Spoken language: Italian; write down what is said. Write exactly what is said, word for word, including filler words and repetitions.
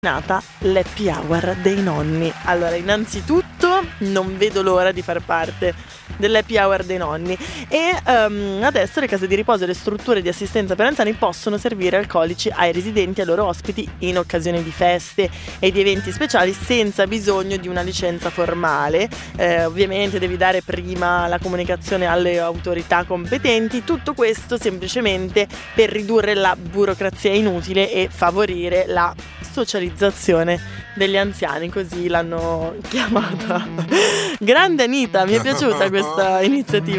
nata l'happy hour dei nonni. Allora, innanzitutto non vedo l'ora di far parte dell'happy hour dei nonni e um, adesso le case di riposo e le strutture di assistenza per anziani possono servire alcolici ai residenti e ai loro ospiti in occasione di feste e di eventi speciali senza bisogno di una licenza formale. Eh, ovviamente devi dare prima la comunicazione alle autorità competenti, tutto questo semplicemente per ridurre la burocrazia inutile e favorire la socializzazione degli anziani, così l'hanno chiamata. Grande Anita, mi è piaciuta questa iniziativa.